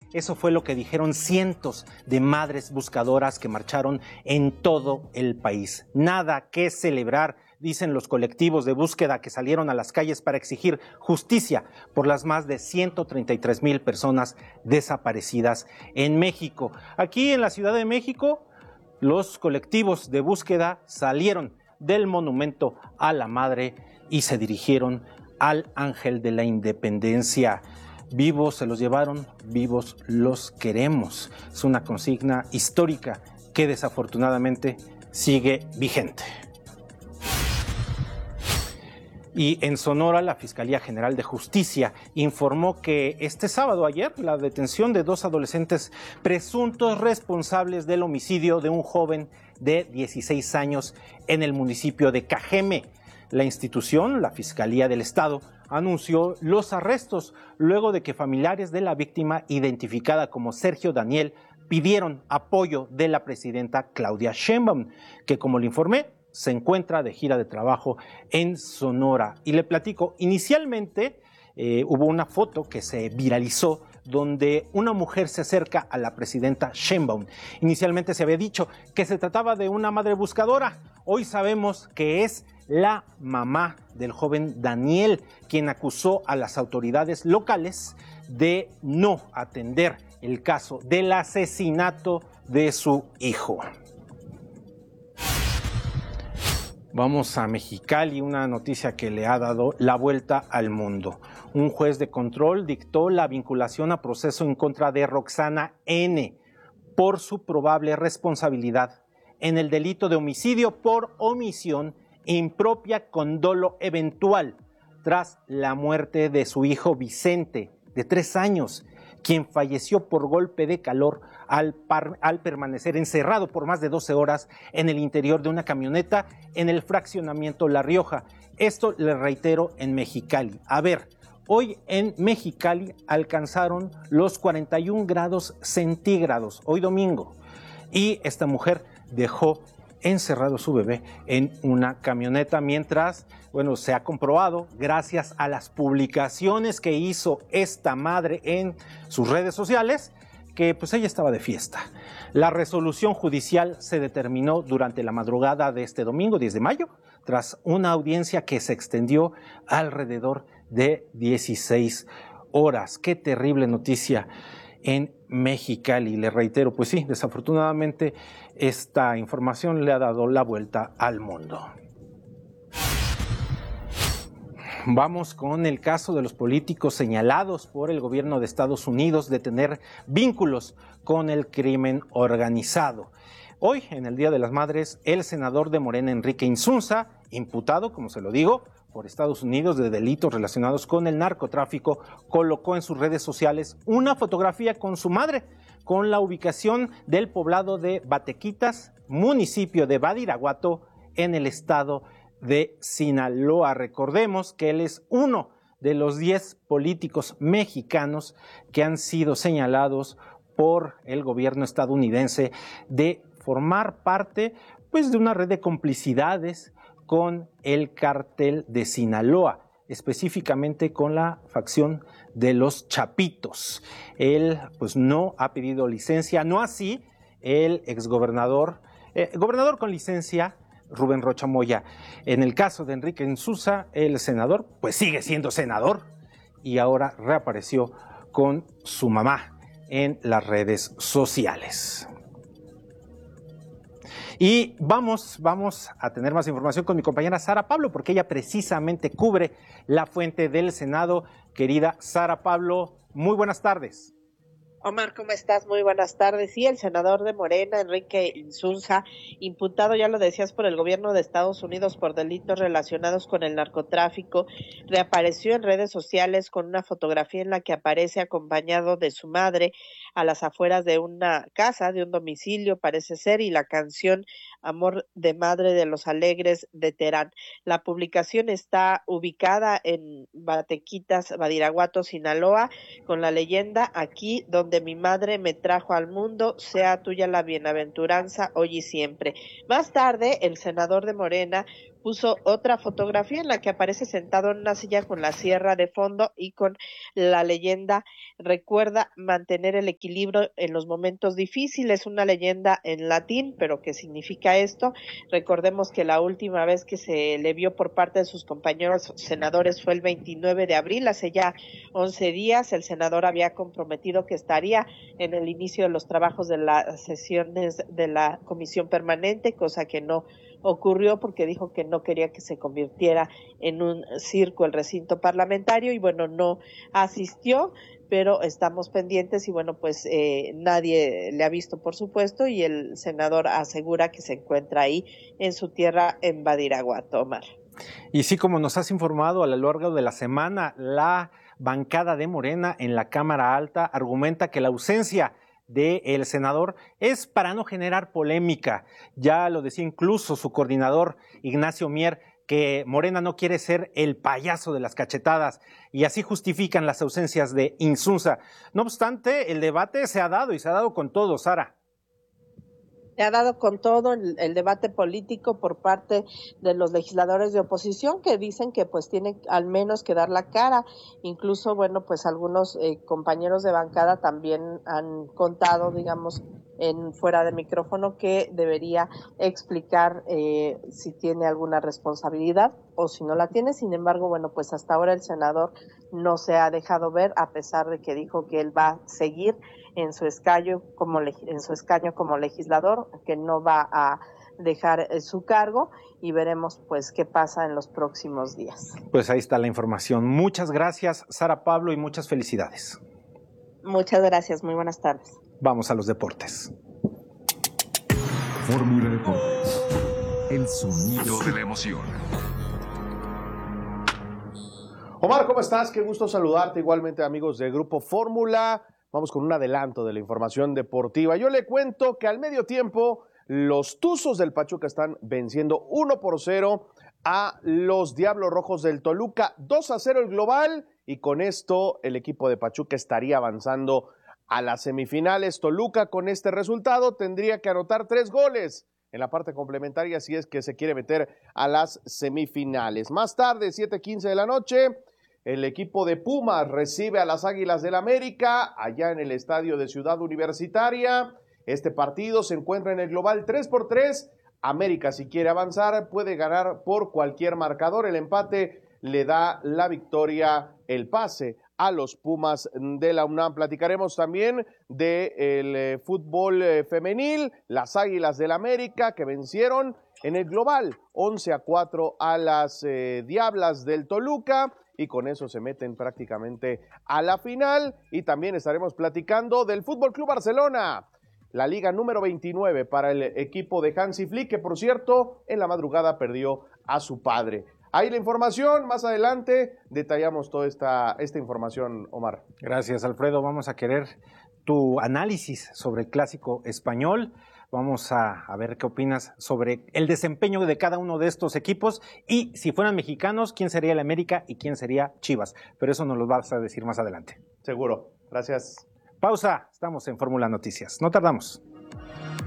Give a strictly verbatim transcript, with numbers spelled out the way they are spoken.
Eso fue lo que dijeron cientos de madres buscadoras que marcharon en todo el país. Nada que celebrar, dicen los colectivos de búsqueda que salieron a las calles para exigir justicia por las más de ciento treinta y tres mil personas desaparecidas en México. Aquí en la Ciudad de México, los colectivos de búsqueda salieron del Monumento a la Madre y se dirigieron al Ángel de la Independencia. Vivos se los llevaron, vivos los queremos. Es una consigna histórica que desafortunadamente sigue vigente. Y en Sonora, la Fiscalía General de Justicia informó que este sábado, ayer, la detención de dos adolescentes presuntos responsables del homicidio de un joven de dieciséis años en el municipio de Cajeme. La institución, la Fiscalía del Estado, anunció los arrestos luego de que familiares de la víctima, identificada como Sergio Daniel, pidieron apoyo de la presidenta Claudia Sheinbaum, que, como le informé, se encuentra de gira de trabajo en Sonora. Y le platico, inicialmente eh, hubo una foto que se viralizó donde una mujer se acerca a la presidenta Sheinbaum. Inicialmente se había dicho que se trataba de una madre buscadora. Hoy sabemos que es la mamá del joven Daniel, quien acusó a las autoridades locales de no atender el caso del asesinato de su hijo. Vamos a Mexicali, una noticia que le ha dado la vuelta al mundo. Un juez de control dictó la vinculación a proceso en contra de Roxana N. por su probable responsabilidad en el delito de homicidio por omisión impropia con dolo eventual tras la muerte de su hijo Vicente, de tres años, quien falleció por golpe de calor al, par, al permanecer encerrado por más de doce horas en el interior de una camioneta en el fraccionamiento La Rioja. Esto, le reitero, en Mexicali. A ver, hoy en Mexicali alcanzaron los cuarenta y un grados centígrados, hoy domingo, y esta mujer dejó encerrado su bebé en una camioneta mientras, bueno, se ha comprobado gracias a las publicaciones que hizo esta madre en sus redes sociales que pues ella estaba de fiesta. La resolución judicial se determinó durante la madrugada de este domingo, diez de mayo, tras una audiencia que se extendió alrededor de dieciséis horas. Qué terrible noticia en Mexicali. Le reitero, pues sí, desafortunadamente esta información le ha dado la vuelta al mundo. Vamos con el caso de los políticos señalados por el gobierno de Estados Unidos de tener vínculos con el crimen organizado. Hoy, en el Día de las Madres, el senador de Morena, Enrique Insunza, imputado, como se lo digo, por Estados Unidos de delitos relacionados con el narcotráfico, colocó en sus redes sociales una fotografía con su madre, con la ubicación del poblado de Batequitas, municipio de Badiraguato, en el estado de Sinaloa. Recordemos que él es uno de los diez políticos mexicanos que han sido señalados por el gobierno estadounidense de formar parte, pues, de una red de complicidades con el cártel de Sinaloa, específicamente con la facción de los Chapitos. Él, pues, no ha pedido licencia, no así el exgobernador, eh, gobernador con licencia, Rubén Rocha Moya. En el caso de Enrique Insunza, el senador, pues sigue siendo senador y ahora reapareció con su mamá en las redes sociales. Y vamos, vamos a tener más información con mi compañera Sara Pablo, porque ella precisamente cubre la fuente del Senado. Querida Sara Pablo, muy buenas tardes. Omar, ¿cómo estás? Muy buenas tardes. Sí, el senador de Morena, Enrique Insunza, imputado, ya lo decías, por el gobierno de Estados Unidos por delitos relacionados con el narcotráfico, reapareció en redes sociales con una fotografía en la que aparece acompañado de su madre a las afueras de una casa, de un domicilio, parece ser, y la canción Amor de Madre de los Alegres de Terán. La publicación está ubicada en Batequitas, Badiraguato, Sinaloa, con la leyenda: aquí donde mi madre me trajo al mundo, sea tuya la bienaventuranza hoy y siempre. Más tarde, el senador de Morena puso otra fotografía en la que aparece sentado en una silla con la sierra de fondo y con la leyenda recuerda mantener el equilibrio en los momentos difíciles, una leyenda en latín, pero ¿qué significa esto? Recordemos que la última vez que se le vio por parte de sus compañeros senadores fue el veintinueve de abril, hace ya once días. El senador había comprometido que estaría en el inicio de los trabajos de las sesiones de la comisión permanente, cosa que no ocurrió porque dijo que no quería que se convirtiera en un circo el recinto parlamentario y bueno, no asistió, pero estamos pendientes y bueno, pues eh, nadie le ha visto, por supuesto, y el senador asegura que se encuentra ahí en su tierra en Badiraguato, Omar. Y sí, como nos has informado a lo largo de la semana, la bancada de Morena en la Cámara Alta argumenta que la ausencia del senador es para no generar polémica. Ya lo decía incluso su coordinador Ignacio Mier, que Morena no quiere ser el payaso de las cachetadas y así justifican las ausencias de Insunza. No obstante, el debate se ha dado y se ha dado con todo, Sara. Se ha dado con todo el, el debate político por parte de los legisladores de oposición que dicen que pues tienen al menos que dar la cara. Incluso, bueno, pues algunos eh, compañeros de bancada también han contado, digamos, en fuera de micrófono que debería explicar eh, si tiene alguna responsabilidad o si no la tiene. Sin embargo, bueno, pues hasta ahora el senador no se ha dejado ver, a pesar de que dijo que él va a seguir en su escaño como en su escaño como legislador, que no va a dejar su cargo y veremos pues qué pasa en los próximos días. Pues ahí está la información. Muchas gracias, Sara Pablo, y muchas felicidades. Muchas gracias, muy buenas tardes. Vamos a los deportes. Fórmula Deportes, el sonido de la emoción. Omar, ¿cómo estás? Qué gusto saludarte, igualmente amigos de Grupo Fórmula. Vamos con un adelanto de la información deportiva. Yo le cuento que al medio tiempo los Tuzos del Pachuca están venciendo uno por cero a los Diablos Rojos del Toluca, dos a cero el global, y con esto el equipo de Pachuca estaría avanzando a las semifinales. Toluca con este resultado tendría que anotar tres goles en la parte complementaria si es que se quiere meter a las semifinales. Más tarde, siete quince de la noche, el equipo de Pumas recibe a las Águilas del América allá en el estadio de Ciudad Universitaria. Este partido se encuentra en el global tres por tres. América, si quiere avanzar, puede ganar por cualquier marcador. El empate le da la victoria, el pase a los Pumas de la UNAM. Platicaremos también del eh, fútbol eh, femenil, las Águilas del América que vencieron en el global once a cuatro a las eh, Diablas del Toluca, y con eso se meten prácticamente a la final. Y también estaremos platicando del Fútbol Club Barcelona, la liga número veintinueve para el equipo de Hansi Flick, que por cierto en la madrugada perdió a su padre. Ahí la información, más adelante detallamos toda esta, esta información, Omar. Gracias, Alfredo. Vamos a querer tu análisis sobre el clásico español. Vamos a, a ver qué opinas sobre el desempeño de cada uno de estos equipos y si fueran mexicanos, quién sería el América y quién sería Chivas. Pero eso nos lo vas a decir más adelante. Seguro. Gracias. Pausa. Estamos en Fórmula Noticias. No tardamos.